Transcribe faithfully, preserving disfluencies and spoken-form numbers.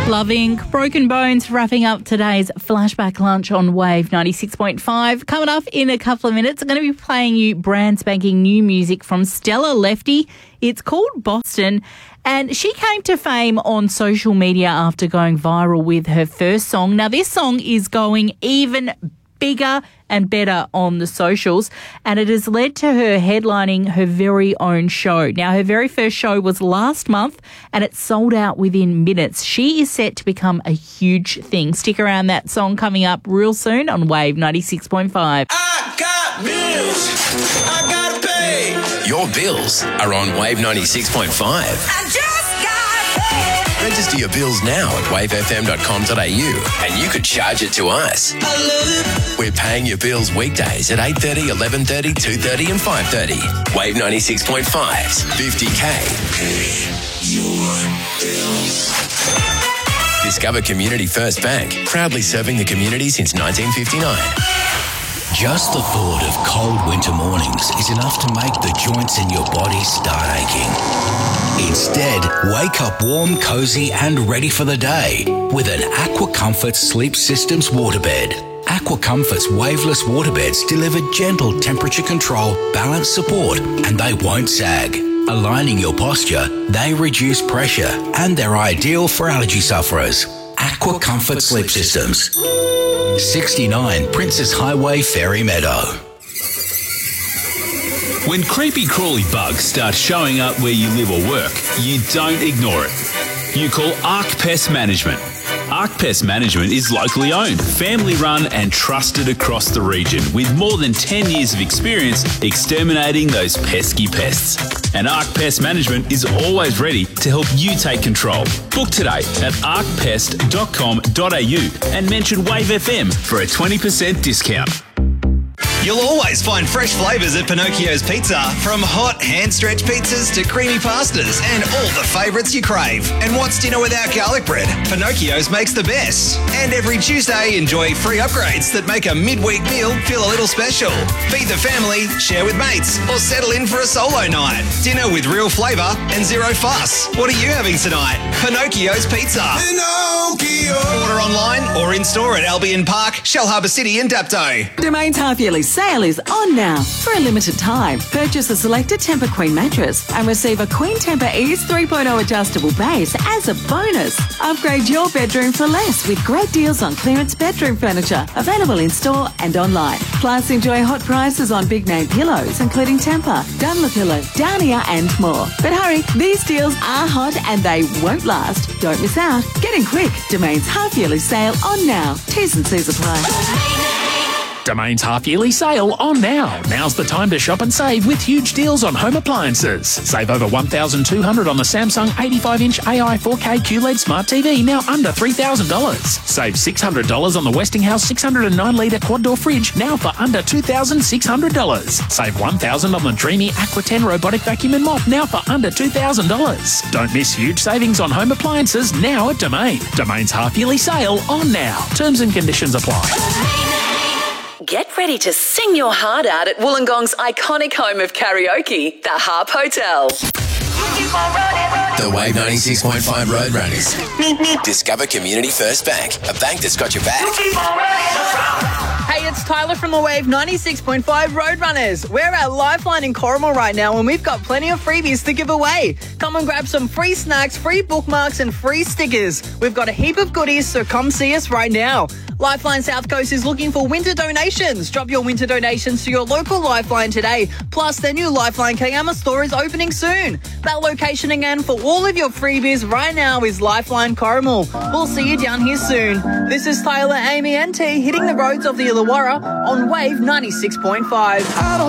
Loving Broken Bones, wrapping up today's Flashback Lunch on Wave ninety-six point five. Coming up in a couple of minutes, I'm going to be playing you brand spanking new music from Stella Lefty. It's called Boston, and she came to fame on social media after going viral with her first song. Now, this song is going even bigger and better on the socials, and it has led to her headlining her very own show. Now, her very first show was last month, and it sold out within minutes. She is set to become a huge thing. Stick around, that song coming up real soon on Wave ninety-six point five. I got bills, I gotta pay. Your bills are on Wave ninety-six point five. I just got paid. Register your bills now at wave f m dot com dot a u and you could charge it to us. I love it. We're paying your bills weekdays at eight thirty, eleven thirty, two thirty and five thirty. Wave ninety-six point five's fifty K. Pay your bills. Discover Community First Bank, proudly serving the community since nineteen fifty-nine. Just the thought of cold winter mornings is enough to make the joints in your body start aching. Instead, wake up warm, cozy and ready for the day with an Aqua Comfort Sleep Systems waterbed. Aqua Comfort's waveless waterbeds deliver gentle temperature control, balance support, and they won't sag. Aligning your posture, they reduce pressure, and they're ideal for allergy sufferers. Aqua Comfort Sleep Systems. sixty-nine Princess Highway, Fairy Meadow. When creepy crawly bugs start showing up where you live or work, you don't ignore it. You call Arc Pest Management. Arc Pest Management is locally owned, family run and trusted across the region with more than ten years of experience exterminating those pesky pests. And Arc Pest Management is always ready to help you take control. Book today at arc pest dot com dot a u and mention Wave F M for a twenty percent discount. You'll always find fresh flavours at Pinocchio's Pizza, from hot hand-stretched pizzas to creamy pastas and all the favourites you crave. And what's dinner without garlic bread? Pinocchio's makes the best. And every Tuesday, enjoy free upgrades that make a midweek meal feel a little special. Feed the family, share with mates, or settle in for a solo night. Dinner with real flavour and zero fuss. What are you having tonight? Pinocchio's Pizza. Pinocchio. Order online or in-store at Albion Park, Shellharbour City and Dapto. Domain's half-yearly sale is on now. For a limited time, purchase a selected Tempur Queen mattress and receive a Queen Tempur Ease three point oh adjustable base as a bonus. Upgrade your bedroom for less with great deals on clearance bedroom furniture, available in-store and online. Plus, enjoy hot prices on big-name pillows, including Tempur, Dunlopillow, Downia and more. But hurry, these deals are hot and they won't last. Don't miss out. Get in quick. Domain's half-yearly sale on now. T's and C's apply. Domain's half-yearly sale on now. Now's the time to shop and save with huge deals on home appliances. Save over one thousand two hundred dollars on the Samsung eighty-five inch A I four K Q L E D Smart T V, now under three thousand dollars. Save six hundred dollars on the Westinghouse six hundred nine litre quad-door fridge, now for under two thousand six hundred dollars. Save one thousand dollars on the Dreamy Aqua ten robotic vacuum and mop, now for under two thousand dollars. Don't miss huge savings on home appliances now at Domain. Domain's half-yearly sale on now. Terms and conditions apply. Get ready to sing your heart out at Wollongong's iconic home of karaoke, the Harp Hotel. The Wave ninety-six point five Roadrunners. Discover Community First Bank, a bank that's got your back. Hey, it's Tyler from the Wave ninety-six point five Roadrunners. We're at Lifeline in Corrimal right now, and we've got plenty of freebies to give away. Come and grab some free snacks, free bookmarks, and free stickers. We've got a heap of goodies, so come see us right now. Lifeline South Coast is looking for winter donations. Drop your winter donations to your local Lifeline today. Plus, their new Lifeline Kayama store is opening soon. That location again for all of your freebies right now is Lifeline Corrimal. We'll see you down here soon. This is Tyler, Amy and T hitting the roads of the Illawarra on Wave ninety-six point five.